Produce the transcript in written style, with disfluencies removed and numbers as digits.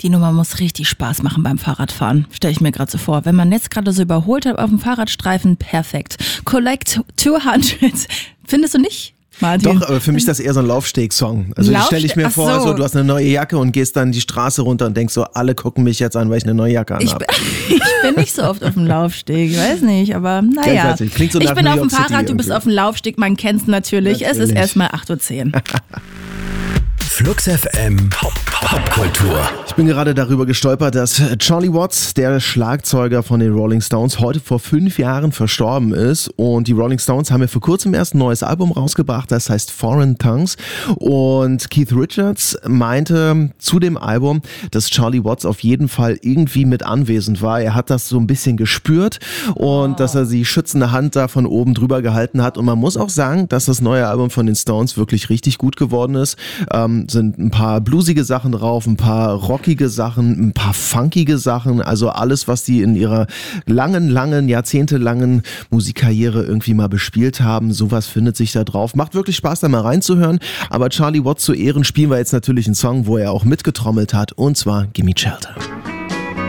Die Nummer muss richtig Spaß machen beim Fahrradfahren, stelle ich mir gerade so vor. Wenn man jetzt gerade so überholt hat auf dem Fahrradstreifen, perfekt. Collect 200, findest du nicht? Martin. Doch, aber für mich ist das eher so ein Laufsteg-Song. Also stelle ich mir vor, so, du hast eine neue Jacke und gehst dann die Straße runter und denkst so, alle gucken mich jetzt an, weil ich eine neue Jacke anhabe. Ich bin nicht so oft auf dem Laufsteg, ich weiß nicht, aber naja. So ich bin auf dem Fahrrad, du bist auf dem Laufsteg, man kennt's natürlich. Es ist erstmal 8:10 Uhr. Flux FM Popkultur. Ich bin gerade darüber gestolpert, dass Charlie Watts, der Schlagzeuger von den Rolling Stones, heute vor 5 Jahren verstorben ist. Und die Rolling Stones haben ja vor kurzem erst ein neues Album rausgebracht, das heißt Foreign Tongues. Und Keith Richards meinte zu dem Album, dass Charlie Watts auf jeden Fall irgendwie mit anwesend war. Er hat das so ein bisschen gespürt und dass er die schützende Hand da von oben drüber gehalten hat. Und man muss auch sagen, dass das neue Album von den Stones wirklich richtig gut geworden ist. Sind ein paar bluesige Sachen drauf, ein paar rockige Sachen, ein paar funkige Sachen, also alles, was die in ihrer langen, jahrzehntelangen Musikkarriere irgendwie mal bespielt haben, sowas findet sich da drauf. Macht wirklich Spaß, da mal reinzuhören, aber Charlie Watts zu Ehren spielen wir jetzt natürlich einen Song, wo er auch mitgetrommelt hat, und zwar Gimme Shelter.